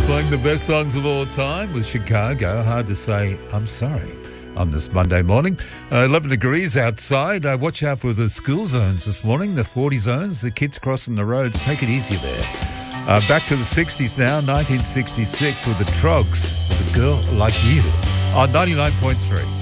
Playing the best songs of all time with Chicago. Hard to say I'm sorry on this Monday morning. 11 degrees outside. Watch out for the school zones this morning, the 40 zones, the kids crossing the roads. Take it easy there. Back to the 60s now, 1966 with the Trogs, with A Girl Like You on 99.3.